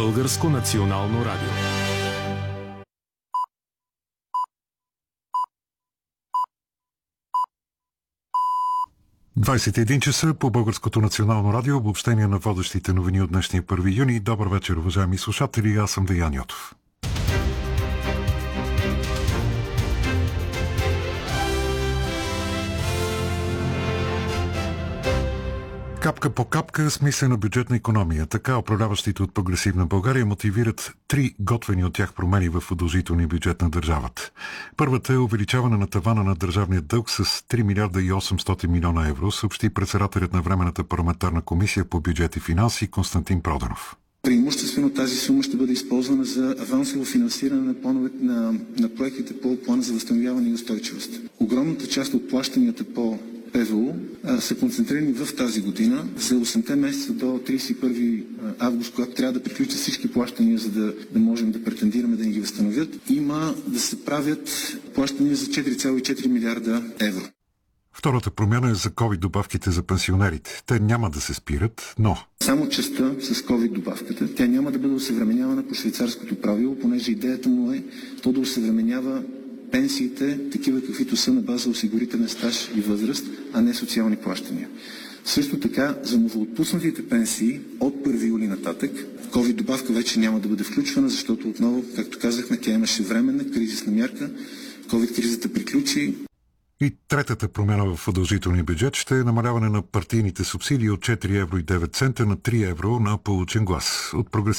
Българско национално радио. часа по Българското национално радио, обобщение на водещите новини от днешния 1 юни. Добър вечер, уважаеми слушатели, аз съм Деян Йотов. Капка по капка смислена бюджетна икономия. Така управляващите от Прогресивна България мотивират 3 готвени от тях промени в удължителния бюджет на държавата. Първата е увеличаване на тавана на държавния дълг с 3 милиарда и 800 милиона евро, съобщи председателят на Временната парламентарна комисия по бюджет и финанси Константин Проданов. Преимуществено тази сума ще бъде използвана за авансово финансиране на проектите по плана за възстановяване и устойчивост. Огромната част от плащанията по ПВУ са концентрирани в тази година за 8 месеца до 31 август, когато трябва да приключат всички плащания, за да можем да претендираме да ни ги възстановят. Има да се правят плащания за 4,4 милиарда евро. Втората промяна е за COVID добавките за пенсионерите. Те няма да се спират, но... Само частта с COVID добавката, тя няма да бъде осъвременявана по швейцарското правило, понеже идеята му е то да осъвременява пенсиите, такива каквито са на база осигурителен стаж и възраст, а не социални плащания. Също така, за новоотпуснатите пенсии от 1 юли нататък, COVID добавка вече няма да бъде включвана, защото отново, както казахме, тя имаше временна кризисна мярка. COVID кризата приключи. И третата промяна в удължителния бюджет ще е намаляване на партийните субсидии от 4 евро и 9 цента на 3 евро на получен глас. От